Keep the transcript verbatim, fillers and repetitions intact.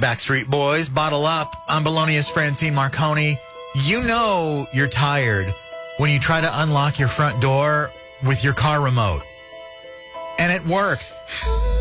Backstreet Boys, Bottle Up. I'm Bologna's Francine Marconi. You know you're tired when you try to unlock your front door with your car remote. And it works.